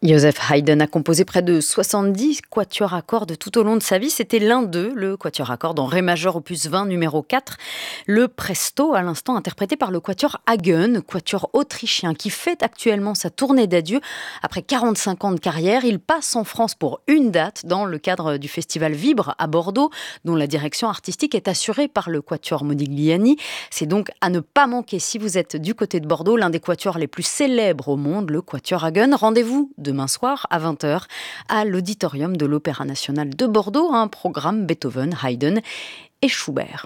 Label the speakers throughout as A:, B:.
A: Joseph Haydn a composé près de 70 quatuors à cordes tout au long de sa vie. C'était l'un d'eux, le quatuor à cordes en ré majeur opus 20 numéro 4. Le Presto, à l'instant interprété par le quatuor Hagen, quatuor autrichien qui fait actuellement sa tournée d'adieu. Après 45 ans de carrière, il passe en France pour une date dans le cadre du festival Vibre à Bordeaux, dont la direction artistique est assurée par le quatuor Modigliani. C'est donc à ne pas manquer si vous êtes du côté de Bordeaux, l'un des quatuors les plus célèbres au monde, le quatuor Hagen. Rendez-vous demain soir à 20h à l'auditorium de l'Opéra National de Bordeaux, un programme Beethoven, Haydn et Schubert.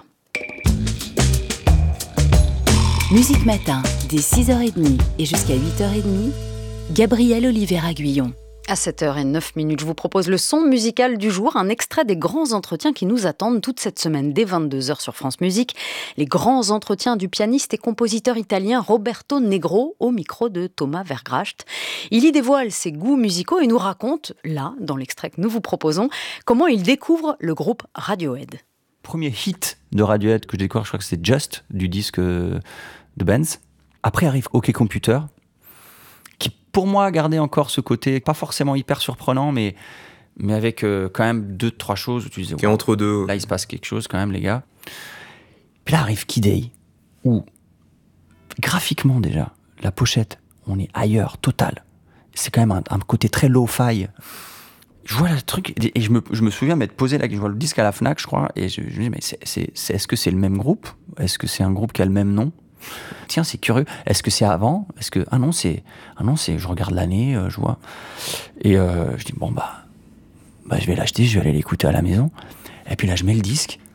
B: Musique Matin, dès 6h30 et jusqu'à 8h30, Gabrielle Oliveira-Guillon.
A: À 7h09, je vous propose le son musical du jour, un extrait des grands entretiens qui nous attendent toute cette semaine dès 22h sur France Musique. Les grands entretiens du pianiste et compositeur italien Roberto Negro au micro de Thomas Vergracht. Il y dévoile ses goûts musicaux et nous raconte, là, dans l'extrait que nous vous proposons, comment il découvre le groupe Radiohead.
C: Premier hit de Radiohead que j'ai découvert, je crois que c'est Just, du disque de Benz. Après arrive OK Computer, qui pour moi gardait encore ce côté, pas forcément hyper surprenant, mais avec quand même 2-3 choses où tu disais,
D: qui est entre deux.
C: Là il se passe quelque chose quand même les gars. Puis là arrive Key Day, où graphiquement déjà, la pochette, on est ailleurs, total. C'est quand même un côté très lo-fi. Je vois le truc, et je me souviens m'être posé là, je vois le disque à la Fnac, je crois, et je me dis, mais est-ce que c'est le même groupe ? Est-ce que c'est un groupe qui a le même nom ? Tiens, c'est curieux. Est-ce que c'est avant ? Est-ce que ah non, c'est je regarde l'année, je vois. Et je dis bon bah je vais l'acheter, je vais aller l'écouter à la maison. Et puis là je mets le disque